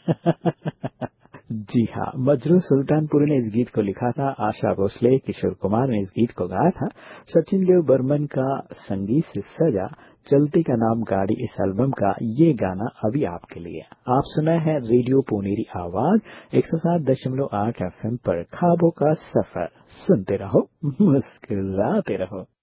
जी हाँ, मजरू सुल्तानपुरी ने इस गीत को लिखा था, आशा भोसले, किशोर कुमार ने इस गीत को गाया था। सचिन देव बर्मन का संगीत से सजा चलती का नाम गाड़ी इस एल्बम का ये गाना अभी आपके लिए। आप सुना है रेडियो पुनेरी आवाज 107.8 FM पर ख्वाबों का सफर। सुनते रहो, मुस्कुराते रहो।